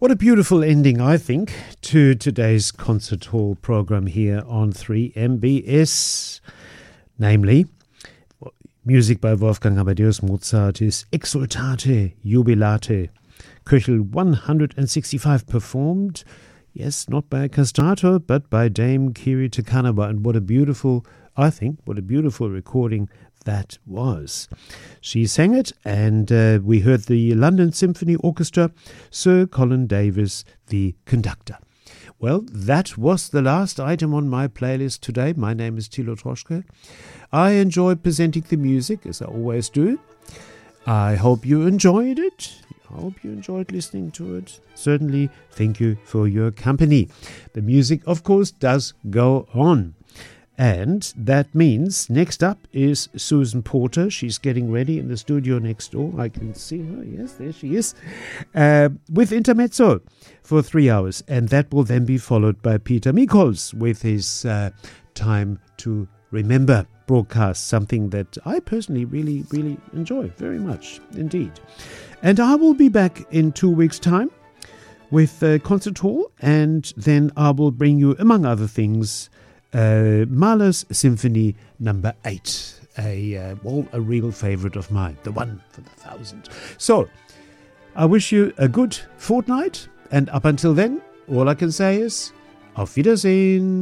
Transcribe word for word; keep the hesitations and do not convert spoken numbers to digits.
What a beautiful ending, I think, to today's concert hall program here on three M B S. Namely, music by Wolfgang Amadeus Mozart's Exsultate Jubilate, Köchel one hundred sixty-five, performed, yes, not by a castrato, but by Dame Kiri Te Kanawa. And what a beautiful, I think, what a beautiful recording that was. She sang it, and uh, we heard the London Symphony Orchestra, Sir Colin Davis, the conductor. Well, that was the last item on my playlist today. My name is Thilo Troschke. I enjoyed presenting the music, as I always do. I hope you enjoyed it. I hope you enjoyed listening to it. Certainly, thank you for your company. The music, of course, does go on. And that means next up is Susan Porter. She's getting ready in the studio next door. I can see her. Yes, there she is. Uh, with Intermezzo for three hours. And that will then be followed by Peter Mikols with his uh, Time to Remember broadcast. Something that I personally really, really enjoy very much indeed. And I will be back in two weeks' time with uh, Concert Hall. And then I will bring you, among other things, Uh, Mahler's Symphony number eight, a uh, well, a real favorite of mine, the one for the thousand. So, I wish you a good fortnight, and up until then, all I can say is, auf Wiedersehen.